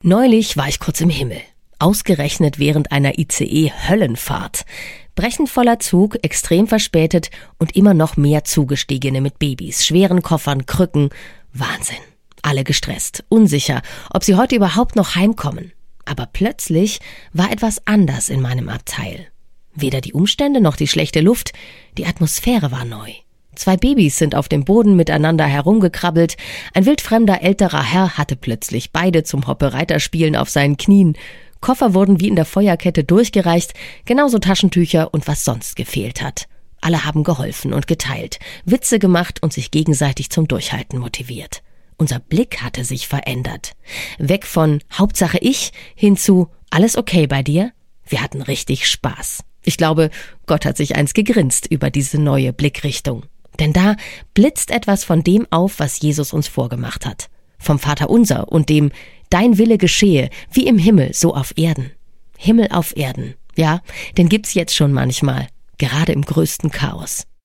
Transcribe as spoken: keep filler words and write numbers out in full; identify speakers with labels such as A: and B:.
A: Neulich war ich kurz im Himmel. Ausgerechnet während einer I C E-Höllenfahrt. Brechend voller Zug, extrem verspätet und immer noch mehr Zugestiegene mit Babys, schweren Koffern, Krücken. Wahnsinn. Alle gestresst, unsicher, ob sie heute überhaupt noch heimkommen. Aber plötzlich war etwas anders in meinem Abteil. Weder die Umstände noch die schlechte Luft, die Atmosphäre war neu. Zwei Babys sind auf dem Boden miteinander herumgekrabbelt. Ein wildfremder älterer Herr hatte plötzlich beide zum Hoppe-Reiter-Spielen auf seinen Knien. Koffer wurden wie in der Feuerkette durchgereicht, genauso Taschentücher und was sonst gefehlt hat. Alle haben geholfen und geteilt, Witze gemacht und sich gegenseitig zum Durchhalten motiviert. Unser Blick hatte sich verändert. Weg von Hauptsache ich hin zu alles okay bei dir? Wir hatten richtig Spaß. Ich glaube, Gott hat sich eins gegrinst über diese neue Blickrichtung. Denn da blitzt etwas von dem auf, was Jesus uns vorgemacht hat. Vom Vaterunser und dem Dein Wille geschehe, wie im Himmel, so auf Erden. Himmel auf Erden, ja, den gibt's jetzt schon manchmal, gerade im größten Chaos.